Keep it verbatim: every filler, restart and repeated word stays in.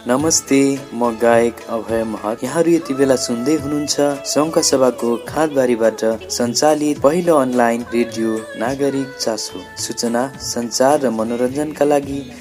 नमस्ते, म गायक अभय महत। यहाँहरू यति बेला सुन्दै हुनुहुन्छ सङ्घ सभाको खाँदबारीबाट सञ्चालित पहिलो अनलाइन रेडियो नागरिक चासो। सूचना, सञ्चार र मनोरञ्जनका लागि